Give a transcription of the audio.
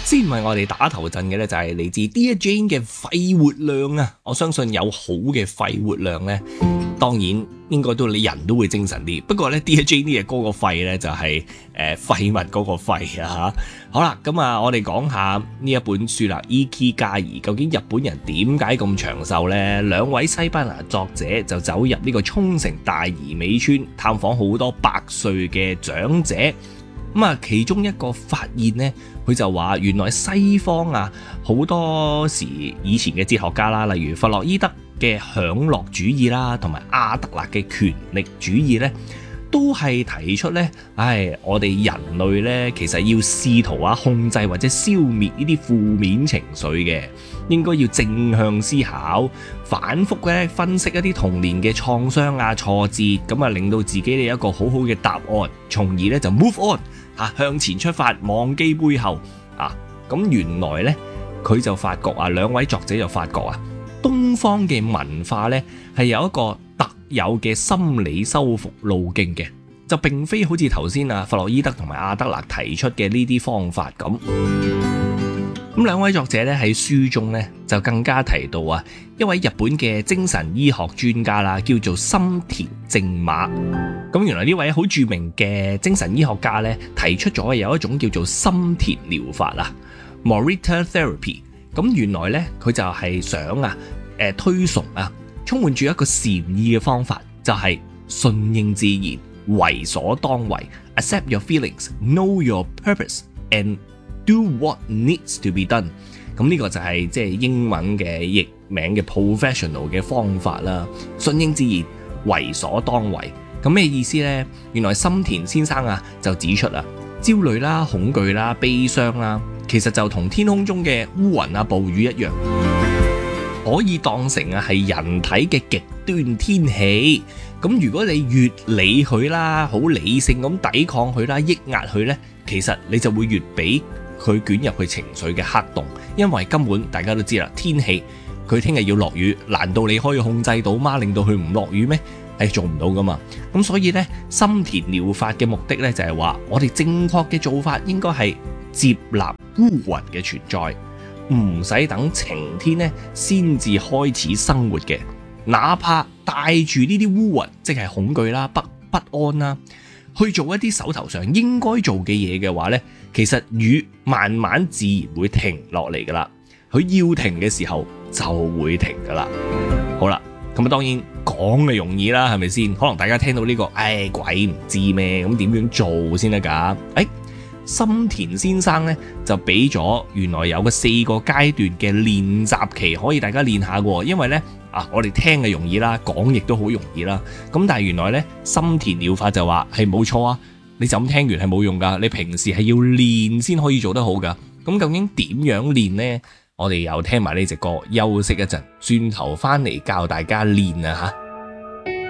先為我哋打頭陣嘅呢，就係嚟自 Dear Jane 嘅肺活量啊！我相信有好嘅肺活量呢，當然應該都你人都會精神啲。不過呢 Dear Jane 呢隻歌個肺呢，就係廢物嗰個肺啊！好啦，咁啊，我哋講下呢一本書啦。Ikigai 究竟日本人點解咁長壽呢？兩位西班牙作者就走入呢個沖繩大宜美村，探訪好多100歲嘅長者。咁啊，其中一個發現呢，佢就話原來西方啊，好多時以前嘅哲學家啦，例如弗洛伊德嘅享樂主義啦，同埋阿德勒嘅權力主義呢，都係提出呢，我哋人類呢，其實要試圖控制或者消滅呢啲負面情緒嘅，應該要正向思考，反覆嘅分析一啲童年嘅創傷啊、挫折，咁啊令到自己有一個好好嘅答案，從而呢就 move on。向前出發，忘記背後咁原來呢，佢就發覺兩位作者就發覺東方嘅文化呢係有一個特有嘅心理修復路徑嘅，就並非好似頭先弗洛伊德同埋阿德勒提出嘅呢啲方法咁。咁兩位作者咧喺書中咧就更加提到一位日本嘅精神醫學專家啦，叫做森田正馬。咁原來呢位好著名嘅精神醫學家咧提出咗有一種叫做森田療法Morita Therapy。咁原來咧佢就係想推崇充滿住一個善意嘅方法，就係順應自然，為所當為 ，accept your feelings, know your purpose and do what needs to be done。 咁呢個就係即係英文嘅譯名嘅 professional 嘅方法啦。順應自然，為所當為。咁咩意思呢？原來森田先生就指出焦慮啦、恐懼啦、悲傷啦，其實就同天空中嘅烏雲暴雨一樣，可以當成係人體嘅極端天氣。咁如果你越理佢啦，好理性咁抵抗佢啦，抑壓佢呢，其實你就會越俾佢捲入去情緒嘅黑洞。因為根本大家都知啦，天氣佢聽日要落雨，難道你可以控制到嗎？令到佢唔落雨咩？做唔到噶嘛。咁所以呢，森田療法嘅目的呢，就係話，我哋正確嘅做法應該係接納烏雲嘅存在，唔使等晴天呢先至開始生活嘅。哪怕帶住呢啲烏雲，即係恐懼啦、不安啦，去做一啲手頭上應該做嘅嘢嘅話呢，其實雨慢慢自然會停落嚟噶啦。佢要停嘅時候就會停噶啦。好啦，咁當然講嘅容易啦，係咪先？可能大家聽到呢個，鬼唔知咩？咁點樣做先得噶？森田先生呢，就俾咗原來有個4個階段嘅練習期，可以大家練下嘅。因為呢，我哋聽嘅容易啦，講亦都好容易啦。咁但係原來呢，森田療法就話係冇錯你就咁聽完係冇用噶，你平時係要練先可以做得好噶。咁究竟點樣練呢？我哋又聽埋呢隻歌，休息一陣，轉頭翻嚟教大家練吓。